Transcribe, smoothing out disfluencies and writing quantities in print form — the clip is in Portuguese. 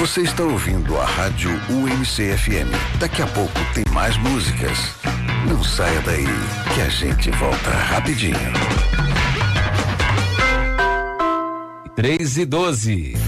Você está ouvindo a Rádio UNC-FM. Daqui a pouco tem mais músicas. Não saia daí, que a gente volta rapidinho. 3:12.